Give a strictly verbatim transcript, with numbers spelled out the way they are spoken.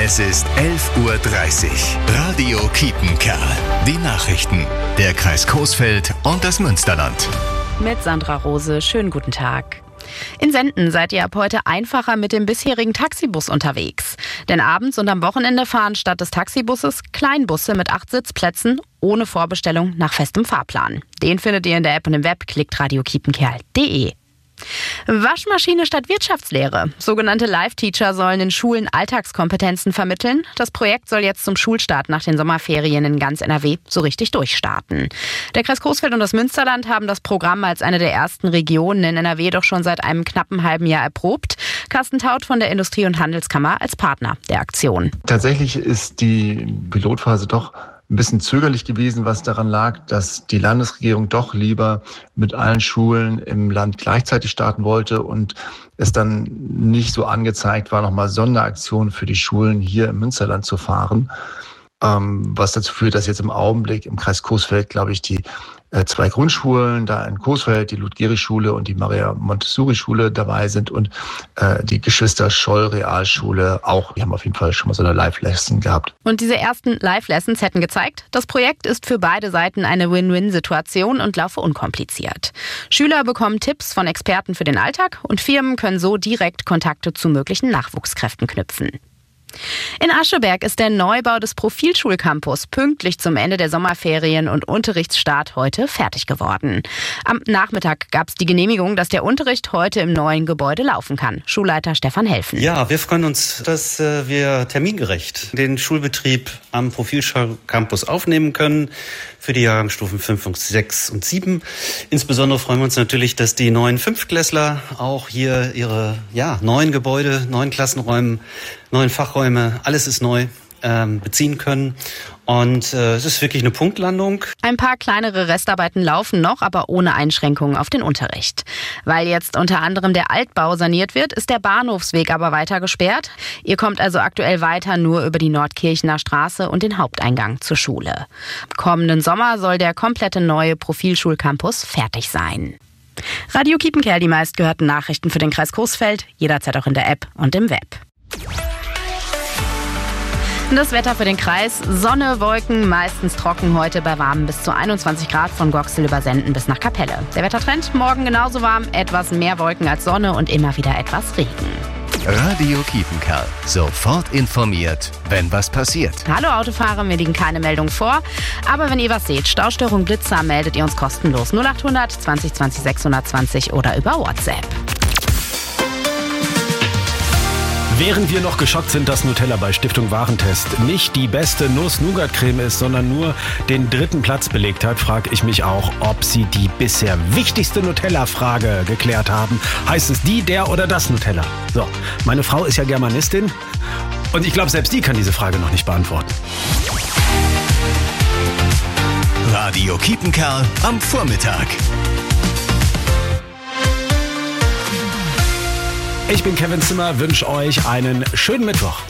Es ist elf Uhr dreißig. Radio Kiepenkerl. Die Nachrichten. Der Kreis Coesfeld und das Münsterland. Mit Sandra Rose. Schönen guten Tag. In Senden seid ihr ab heute einfacher mit dem bisherigen Taxibus unterwegs. Denn abends und am Wochenende fahren statt des Taxibusses Kleinbusse mit acht Sitzplätzen ohne Vorbestellung nach festem Fahrplan. Den findet ihr in der App und im Web. Klickt radio kiepenkerl punkt de. Waschmaschine statt Wirtschaftslehre. Sogenannte Live-Teacher sollen in Schulen Alltagskompetenzen vermitteln. Das Projekt soll jetzt zum Schulstart nach den Sommerferien in ganz N R W so richtig durchstarten. Der Kreis Coesfeld und das Münsterland haben das Programm als eine der ersten Regionen in N R W doch schon seit einem knappen halben Jahr erprobt. Carsten Taut von der Industrie- und Handelskammer als Partner der Aktion. Tatsächlich ist die Pilotphase doch ein bisschen zögerlich gewesen, was daran lag, dass die Landesregierung doch lieber mit allen Schulen im Land gleichzeitig starten wollte und es dann nicht so angezeigt war, nochmal Sonderaktionen für die Schulen hier im Münsterland zu fahren. Ähm, was dazu führt, dass jetzt im Augenblick im Kreis Coesfeld, glaube ich, die äh, zwei Grundschulen, da in Coesfeld, die Ludgeri-Schule und die Maria-Montessori-Schule dabei sind und äh, die Geschwister-Scholl-Realschule auch. Die haben auf jeden Fall schon mal so eine Live-Lesson gehabt. Und diese ersten Live-Lessons hätten gezeigt, das Projekt ist für beide Seiten eine Win-Win-Situation und laufe unkompliziert. Schüler bekommen Tipps von Experten für den Alltag und Firmen können so direkt Kontakte zu möglichen Nachwuchskräften knüpfen. In Ascheberg ist der Neubau des Profilschulcampus pünktlich zum Ende der Sommerferien und Unterrichtsstart heute fertig geworden. Am Nachmittag gab es die Genehmigung, dass der Unterricht heute im neuen Gebäude laufen kann. Schulleiter Stefan Helfen. Ja, wir freuen uns, dass äh, wir termingerecht den Schulbetrieb am Profilschulcampus aufnehmen können für die Jahrgangsstufen fünf und sechs und sieben. Insbesondere freuen wir uns natürlich, dass die neuen Fünftklässler auch hier ihre ja, neuen Gebäude, neuen Klassenräume, neuen Fachräume, alles ist neu, ähm, beziehen können. Und äh, es ist wirklich eine Punktlandung. Ein paar kleinere Restarbeiten laufen noch, aber ohne Einschränkungen auf den Unterricht. Weil jetzt unter anderem der Altbau saniert wird, ist der Bahnhofsweg aber weiter gesperrt. Ihr kommt also aktuell weiter nur über die Nordkirchener Straße und den Haupteingang zur Schule. Kommenden Sommer soll der komplette neue Profilschulcampus fertig sein. Radio Kiepenkerl, die meistgehörten Nachrichten für den Kreis Coesfeld, jederzeit auch in der App und im Web. Das Wetter für den Kreis: Sonne, Wolken, meistens trocken, heute bei warmen bis zu einundzwanzig Grad von Goxel über Senden bis nach Kapelle. Der Wettertrend: morgen genauso warm, etwas mehr Wolken als Sonne und immer wieder etwas Regen. Radio Kiepenkerl. Sofort informiert, wenn was passiert. Hallo Autofahrer, mir liegen keine Meldungen vor. Aber wenn ihr was seht, Staustörung, Blitzer, meldet ihr uns kostenlos. null achthundert zwanzig zwanzig sechshundertzwanzig oder über WhatsApp. Während wir noch geschockt sind, dass Nutella bei Stiftung Warentest nicht die beste Nuss-Nougat-Creme ist, sondern nur den dritten Platz belegt hat, frage ich mich auch, ob sie die bisher wichtigste Nutella-Frage geklärt haben. Heißt es die, der oder das Nutella? So, meine Frau ist ja Germanistin und ich glaube, selbst die kann diese Frage noch nicht beantworten. Radio Kiepenkerl am Vormittag. Ich bin Kevin Zimmer, wünsche euch einen schönen Mittwoch.